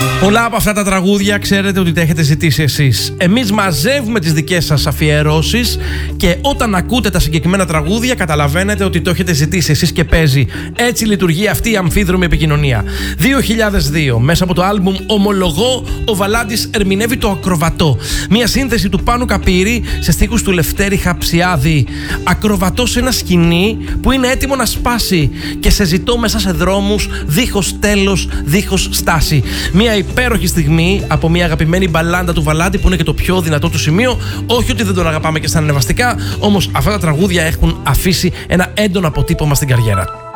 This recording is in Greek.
Πολλά από αυτά τα τραγούδια ξέρετε ότι τα έχετε ζητήσει εσείς. Εμείς μαζεύουμε τις δικές σας αφιερώσεις και όταν ακούτε τα συγκεκριμένα τραγούδια καταλαβαίνετε ότι το έχετε ζητήσει εσείς και παίζει. Έτσι λειτουργεί αυτή η αμφίδρομη επικοινωνία. 2002, μέσα από το άλμπουμ «Ομολογώ», ο Βαλάντης ερμηνεύει το Ακροβατό. Μια σύνθεση του Πάνου Καπύρη σε στίχους του Λευτέρη Χαψιάδη. Ακροβατό σε ένα σκηνή που είναι έτοιμο να σπάσει και σε ζητώ μέσα σε δρόμους δίχως τέλος, δίχως στάση. Μια υπέροχη στιγμή από μια αγαπημένη μπαλάντα του Βαλάντη που είναι και το πιο δυνατό του σημείο. Όχι ότι δεν τον αγαπάμε και στα ανεβαστικά, όμως αυτά τα τραγούδια έχουν αφήσει ένα έντονο αποτύπωμα στην καριέρα.